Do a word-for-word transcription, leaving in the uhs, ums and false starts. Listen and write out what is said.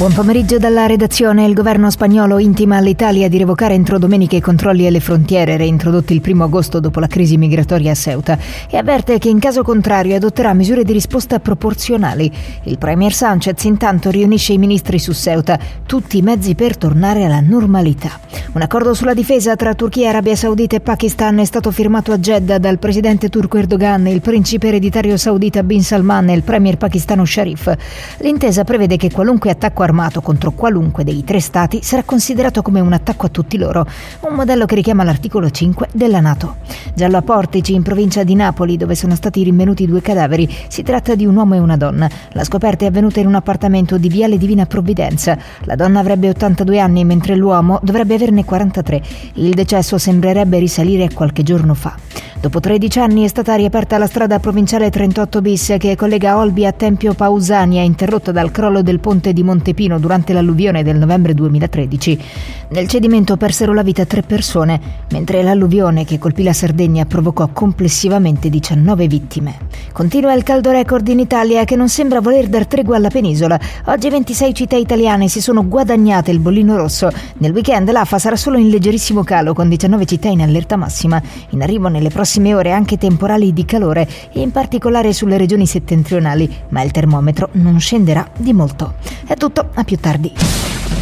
Buon pomeriggio dalla redazione. Il governo spagnolo intima all'Italia di revocare entro domenica i controlli alle frontiere reintrodotti il primo agosto dopo la crisi migratoria a Ceuta e avverte che in caso contrario adotterà misure di risposta proporzionali. Il premier Sánchez intanto riunisce i ministri su Ceuta, tutti i mezzi per tornare alla normalità. Un accordo sulla difesa tra Turchia, Arabia Saudita e Pakistan è stato firmato a Jeddah dal presidente turco Erdogan, il principe ereditario saudita Bin Salman e il premier pakistano Sharif. L'intesa prevede che qualunque attacco armato contro qualunque dei tre stati sarà considerato come un attacco a tutti loro, un modello che richiama l'articolo cinque della NATO. Giallo a Portici, in provincia di Napoli, dove sono stati rinvenuti due cadaveri, si tratta di un uomo e una donna. La scoperta è avvenuta in un appartamento di Viale Divina Provvidenza. La donna avrebbe ottantadue anni, mentre l'uomo dovrebbe averne quarantatré. Il decesso sembrerebbe risalire a qualche giorno fa. Dopo tredici anni è stata riaperta la strada provinciale trentotto bis che collega Olbia a Tempio Pausania, interrotta dal crollo del ponte di Montepino durante l'alluvione del novembre duemilatredici. Nel cedimento persero la vita tre persone, mentre l'alluvione che colpì la Sardegna provocò complessivamente diciannove vittime. Continua il caldo record in Italia che non sembra voler dar tregua alla penisola. Oggi ventisei città italiane si sono guadagnate il bollino rosso. Nel weekend l'A F A sarà solo in leggerissimo calo, con diciannove città in allerta massima. In arrivo nelle prossime ore anche temporali di calore, in particolare sulle regioni settentrionali, ma il termometro non scenderà di molto. È tutto, a più tardi.